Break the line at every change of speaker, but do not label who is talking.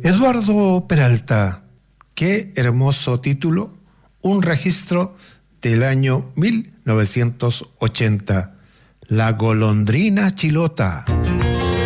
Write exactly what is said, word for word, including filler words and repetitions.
Eduardo Peralta, qué hermoso título, un registro del año mil novecientos ochenta, La golondrina chilota.